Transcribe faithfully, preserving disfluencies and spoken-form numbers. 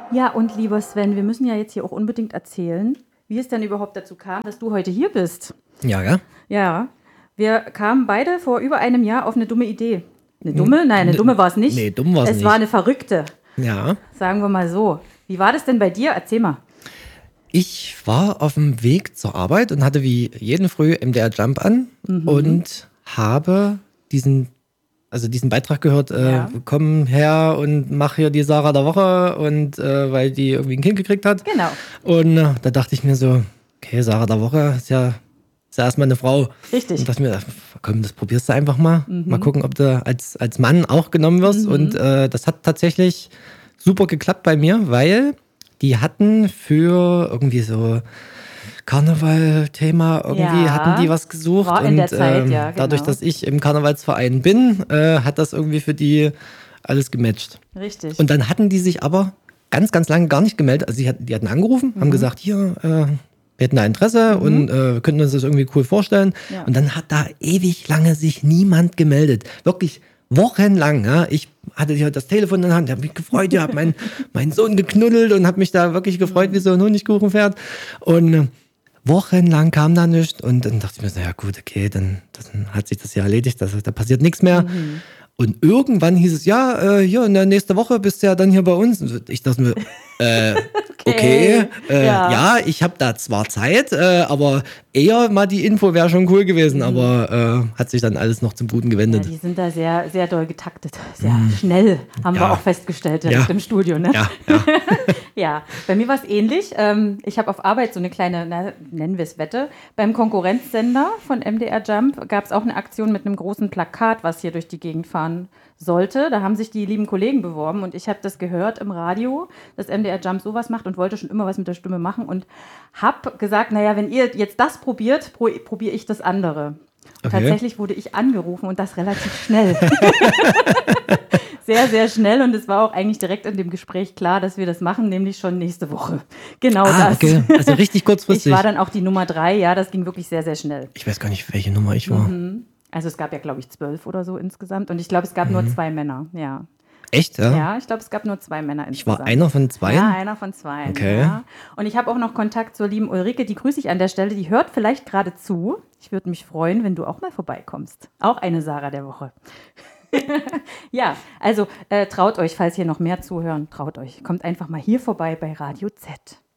Ja, und lieber Sven, wir müssen ja jetzt hier auch unbedingt erzählen, wie es denn überhaupt dazu kam, dass du heute hier bist. Ja, ja. Ja, wir kamen beide vor über einem Jahr auf eine dumme Idee. Eine dumme? Nein, eine dumme war es nicht. Nee, dumm war es Es nicht. war eine verrückte, Ja. sagen wir mal so. Wie war das denn bei dir? Erzähl mal. Ich war auf dem Weg zur Arbeit und hatte wie jeden Früh M D R Jump an Mhm. und habe diesen, also diesen Beitrag gehört, äh, Ja. komm her und mach hier die Sarah der Woche und äh, weil die irgendwie ein Kind gekriegt hat. Genau. Und äh, da dachte ich mir so, okay, Sarah der Woche ist ja, ist ja erstmal eine Frau. Richtig. Und dachte mir, komm, das probierst du einfach mal. Mhm. Mal gucken, ob du als, als Mann auch genommen wirst. Und äh, das hat tatsächlich super geklappt bei mir, weil die hatten für irgendwie so Karneval-Thema, irgendwie Ja, hatten die was gesucht. war in und der Zeit, ähm, ja, genau. dadurch, dass ich im Karnevalsverein bin, äh, hat das irgendwie für die alles gematcht. Richtig. Und dann hatten die sich aber ganz, ganz lange gar nicht gemeldet. Also die hatten, die hatten angerufen, Mhm. haben gesagt, hier, äh, wir hätten da Interesse und äh, könnten uns das irgendwie cool vorstellen. Ja. Und dann hat da ewig lange sich niemand gemeldet. Wirklich wochenlang. Ja. Ich hatte hier das Telefon in der Hand, habe mich gefreut, ja, habe meinen meinen Sohn geknuddelt und habe mich da wirklich gefreut, wie so ein Honigkuchenpferd. Und äh, wochenlang kam da nichts. Und dann dachte ich mir so, ja gut, okay, dann, dann hat sich das ja erledigt, das, da passiert nichts mehr. Mhm. Und irgendwann hieß es, ja, äh, hier in der nächsten Woche bist du ja dann hier bei uns. Und ich dachte mir, äh, okay, äh, ja. ja. ich habe da zwar Zeit, äh, aber eher mal die Info wäre schon cool gewesen, aber äh, hat sich dann alles noch zum Guten Ja, gewendet. die sind da sehr, sehr doll getaktet. Sehr schnell, haben wir Ja. auch festgestellt direkt Ja. im Studio. Ne? Ja, ja. Ja, bei mir war es ähnlich. Ähm, ich habe auf Arbeit so eine kleine, na, nennen wir es Wette. Beim Konkurrenzsender von M D R Jump gab es auch eine Aktion mit einem großen Plakat, was hier durch die Gegend fahren sollte. Da haben sich die lieben Kollegen beworben und ich habe das gehört im Radio, dass M D R Jump sowas macht und wollte schon immer was mit der Stimme machen und habe gesagt, naja, wenn ihr jetzt das probiert, pro, probiere ich das andere. Und Okay. tatsächlich wurde ich angerufen und das relativ schnell. Sehr, sehr schnell und es war auch eigentlich direkt in dem Gespräch klar, dass wir das machen, nämlich schon nächste Woche. Genau Ah, das. okay. Also richtig kurzfristig. Ich war dann auch die Nummer drei, ja, das ging wirklich sehr, sehr schnell. Ich weiß gar nicht, welche Nummer ich war. Also es gab ja, glaube ich, zwölf oder so insgesamt und ich glaube, es gab nur zwei Männer, ja. Echt, ja? Ja, ich glaube, es gab nur zwei Männer Ich war insgesamt. einer von zwei. Ja, einer von zwei. Okay. Ja. Und ich habe auch noch Kontakt zur lieben Ulrike, die grüße ich an der Stelle, die hört vielleicht gerade zu. Ich würde mich freuen, wenn du auch mal vorbeikommst. Auch eine Sarah der Woche. Ja, also äh, traut euch, falls hier noch mehr zuhören, traut euch. Kommt einfach mal hier vorbei bei Radio Z.